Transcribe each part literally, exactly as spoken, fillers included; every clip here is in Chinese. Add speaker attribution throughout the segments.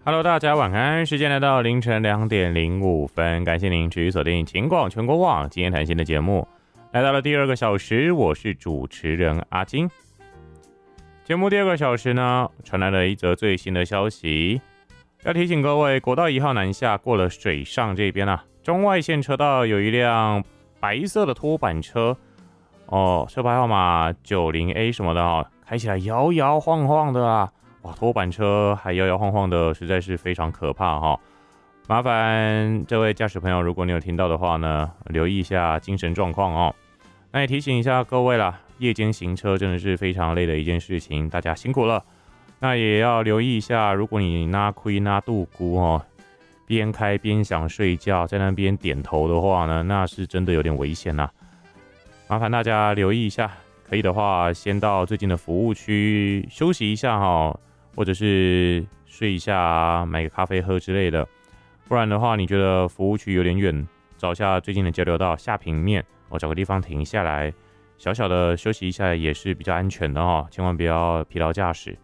Speaker 1: Hello， 大家晚安，时间来到凌晨两点零五分，感谢您持续锁定晴广全国网今天谈心的节目，来到了第二个小时，我是主持人阿金。节目第二个小时呢，传来了一则最新的消息，要提醒各位，国道一号南下过了水上这边啊，中外线车道有一辆白色的拖板车，哦，车牌号码 九零 A 什么的哦，开起来摇摇晃晃的啊，哇，拖板车还摇摇晃晃的，实在是非常可怕哈、哦。麻烦这位驾驶朋友，如果你有听到的话呢，留意一下精神状况哦。那也提醒一下各位啦，夜间行车真的是非常累的一件事情，大家辛苦了。那也要留意一下，如果你拉亏拉肚咕哦，边开边想睡觉，在那边点头的话呢，那是真的有点危险啦。麻烦大家留意一下，可以的话，先到最近的服务区休息一下哈，或者是睡一下，买个咖啡喝之类的。不然的话，你觉得服务区有点远，找一下最近的交流道下平面，我找个地方停下来，小小的休息一下也是比较安全的哈，千万不要疲劳驾驶。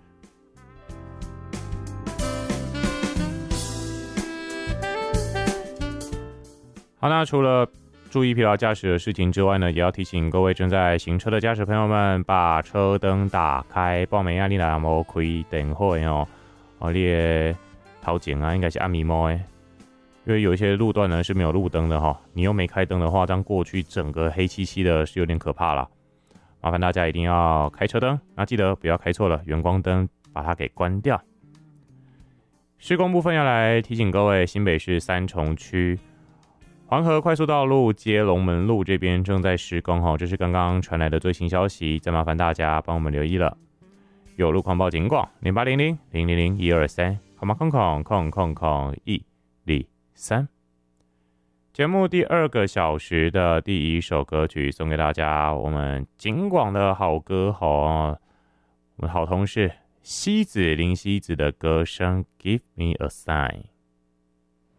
Speaker 1: 好，那除了注意疲劳驾驶的事情之外呢，也要提醒各位正在行车的驾驶朋友们，把车灯打开，报名啊，你若没开灯火哦，哦，你的头前啊应该是暗迷蒙诶。因为有一些路段呢是没有路灯的哈，你又没开灯的话，这样过去整个黑漆漆的，是有点可怕啦。麻烦大家一定要开车灯，那记得不要开错了，远光灯把它给关掉。施工部分要来提醒各位，新北市三重区黄河快速道路接龙门路这边正在施工哈，这是刚刚传来的最新消息，再麻烦大家帮我们留意了。有路况报警广零八零零零零零一二三，空空空空空空一二三。节目第二个小时的第一首歌曲送给大家，我们警广的好歌喉，我们好同事西子林西子的歌声 Give Me a Sign。